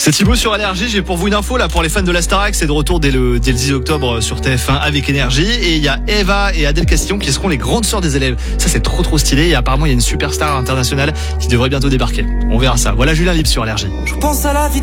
C'est Thibaut sur Énergie. J'ai pour vous une info là pour les fans de la Starac. C'est de retour dès le 10 octobre sur TF1 avec Énergie. Et il y a Eva et Adèle Castillon qui seront les grandes sœurs des élèves. Ça c'est trop stylé. Et apparemment il y a une superstar internationale qui devrait bientôt débarquer. On verra ça. Voilà Julien Libre sur Énergie. Je pense à la vie.